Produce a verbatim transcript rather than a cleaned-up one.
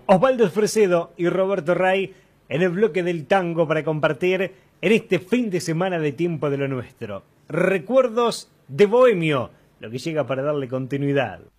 Osvaldo Fresedo y Roberto Ray en el bloque del tango para compartir en este fin de semana de Tiempo de lo Nuestro. Recuerdos de Bohemio, lo que llega para darle continuidad.